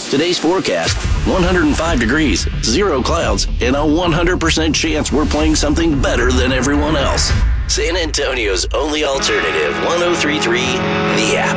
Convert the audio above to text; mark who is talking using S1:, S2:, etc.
S1: Today's forecast, 105 degrees, 0 clouds, and a 100% chance we're playing something better than everyone else. San Antonio's only alternative, 103.3 The App.